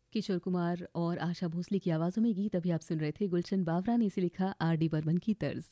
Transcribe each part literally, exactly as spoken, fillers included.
किशोर कुमार और आशा भोसले की आवाज़ों में गीत अभी आप सुन रहे थे। गुलशन बावरा ने इसे लिखा आर डी बर्मन की तर्ज।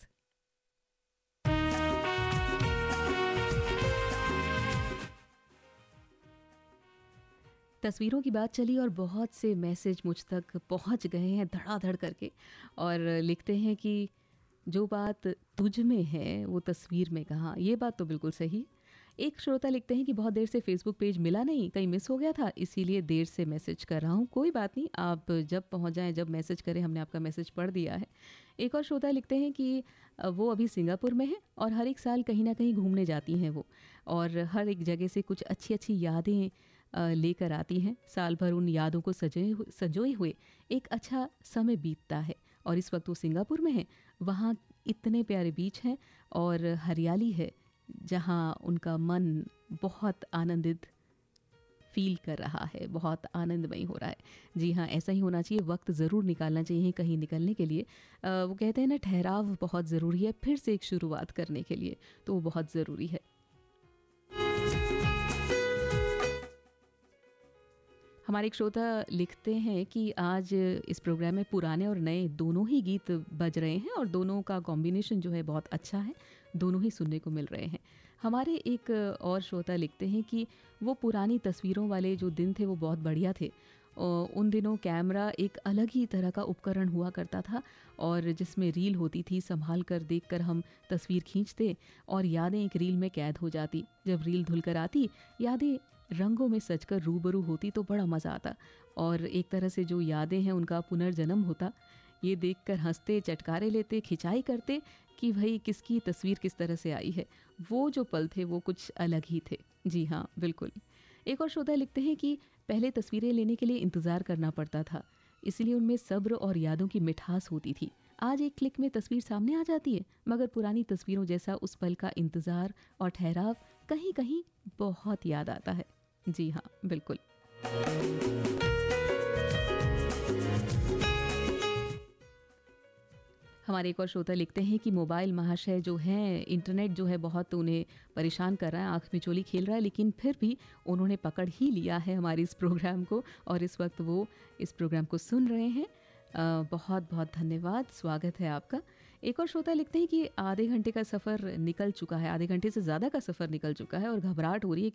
तस्वीरों की बात चली और बहुत से मैसेज मुझ तक पहुंच गए हैं धड़ाधड़ करके, और लिखते हैं कि जो बात तुझ में है वो तस्वीर में कहाँ। ये बात तो बिल्कुल सही। एक श्रोता लिखते हैं कि बहुत देर से फेसबुक पेज मिला नहीं, कहीं मिस हो गया था, इसीलिए देर से मैसेज कर रहा हूँ। कोई बात नहीं, आप जब पहुँच जाएं, जब मैसेज करें, हमने आपका मैसेज पढ़ दिया है। एक और श्रोता लिखते हैं कि अ, वो अभी सिंगापुर में है और हर एक साल कहीं ना कहीं घूमने जाती हैं वो, और हर एक जगह से कुछ अच्छी अच्छी यादें अ, लेकर आती हैं। साल भर उन यादों को सजे हु- संजोए हुए एक अच्छा समय बीतता है, और इस वक्त वो सिंगापुर में है। वहाँ इतने प्यारे बीच हैं और हरियाली है, जहाँ उनका मन बहुत आनंदित फील कर रहा है, बहुत आनंदमयी हो रहा है। जी हाँ, ऐसा ही होना चाहिए। वक्त ज़रूर निकालना चाहिए कहीं निकलने के लिए। अ, वो कहते हैं ना, ठहराव बहुत ज़रूरी है फिर से एक शुरुआत करने के लिए, तो वो बहुत ज़रूरी है। हमारे एक श्रोता लिखते हैं कि आज इस प्रोग्राम में पुराने और नए दोनों ही गीत बज रहे हैं, और दोनों का कॉम्बिनेशन जो है बहुत अच्छा है, दोनों ही सुनने को मिल रहे हैं। हमारे एक और श्रोता लिखते हैं कि वो पुरानी तस्वीरों वाले जो दिन थे वो बहुत बढ़िया थे। अ, उन दिनों कैमरा एक अलग ही तरह का उपकरण हुआ करता था, और जिसमें रील होती थी, संभाल कर देख कर हम तस्वीर खींचते और यादें एक रील में कैद हो जाती। जब रील धुल कर आती, यादें रंगों में सजकर रूबरू होती तो बड़ा मज़ा आता, और एक तरह से जो यादें हैं उनका पुनर्जन्म होता। ये देखकर हंसते, चटकारे लेते, खिंचाई करते कि भाई किसकी तस्वीर किस तरह से आई है। वो जो पल थे वो कुछ अलग ही थे। जी हाँ, बिल्कुल। एक और श्रोता लिखते हैं कि पहले तस्वीरें लेने के लिए इंतज़ार करना पड़ता था, इसलिए उनमें सब्र और यादों की मिठास होती थी। आज एक क्लिक में तस्वीर सामने आ जाती है, मगर पुरानी तस्वीरों जैसा उस पल का इंतज़ार और ठहराव कहीं कहीं बहुत याद आता है। जी हाँ, बिल्कुल। हमारे एक और श्रोता लिखते हैं कि मोबाइल महाशय जो हैं, इंटरनेट जो है बहुत उन्हें परेशान कर रहा है, आँख मिचौली खेल रहा है, लेकिन फिर भी उन्होंने पकड़ ही लिया है हमारे इस प्रोग्राम को, और इस वक्त वो इस प्रोग्राम को सुन रहे हैं। अ, बहुत बहुत धन्यवाद, स्वागत है आपका। एक और श्रोता लिखते हैं कि आधे घंटे का सफ़र निकल चुका है, आधे घंटे से ज़्यादा का सफ़र निकल चुका है, और घबराहट हो रही है